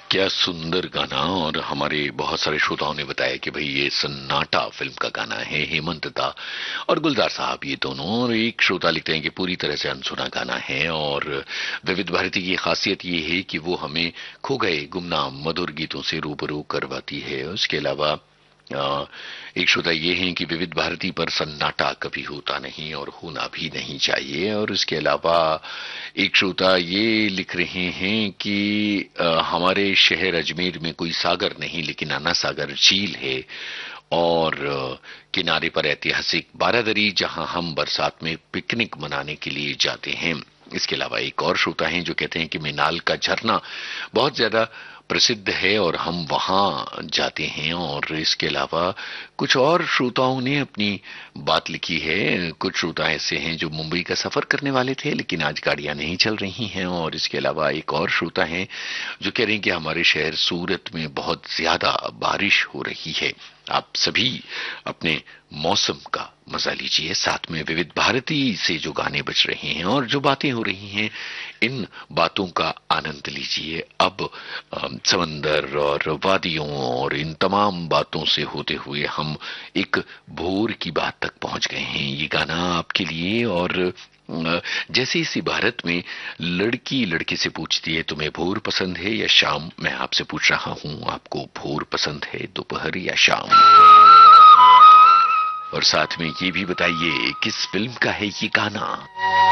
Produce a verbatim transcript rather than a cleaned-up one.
क्या सुंदर गाना। और हमारे बहुत सारे श्रोताओं ने बताया कि भाई ये सन्नाटा फिल्म का गाना है। हेमंत दा और गुलजार साहब ये दोनों। और एक श्रोता लिखते हैं कि पूरी तरह से अनसुना गाना है। और विविध भारती की खासियत ये है कि वो हमें खो गए गुमनाम मधुर गीतों से रूबरू करवाती है। उसके अलावा अ, एक श्रोता ये है कि विविध भारती पर सन्नाटा कभी होता नहीं और होना भी नहीं चाहिए। और इसके अलावा एक श्रोता ये लिख रहे हैं कि अ, हमारे शहर अजमेर में कोई सागर नहीं लेकिन अन्ना सागर झील है। और अ, किनारे पर ऐतिहासिक बारादरी जहां हम बरसात में पिकनिक मनाने के लिए जाते हैं। इसके अलावा एक और श्रोता हैं जो कहते हैं कि मिनाल का झरना बहुत ज्यादा प्रसिद्ध है और हम वहां जाते हैं। और इसके अलावा कुछ और श्रोताओं ने अपनी बात लिखी है। कुछ श्रोता ऐसे हैं जो मुंबई का सफर करने वाले थे लेकिन आज गाड़ियां नहीं चल रही हैं। और इसके अलावा एक और श्रोता हैं जो कह रहे हैं कि हमारे शहर सूरत में बहुत ज्यादा बारिश हो रही है। आप सभी अपने मौसम का मजा लीजिए, साथ में विविध भारती से जो गाने बज रहे हैं और जो बातें हो रही हैं इन बातों का आनंद लीजिए। अब अम, समंदर और वादियों और इन तमाम बातों से होते हुए हम एक भोर की बात तक पहुंच गए हैं। ये गाना आपके लिए। और अ, जैसे इस इबारत में लड़की लड़के से पूछती है तुम्हें भोर पसंद है या शाम, मैं आपसे पूछ रहा हूं आपको भोर पसंद है दोपहर या शाम। और साथ में ये भी बताइए किस फिल्म का है ये गाना।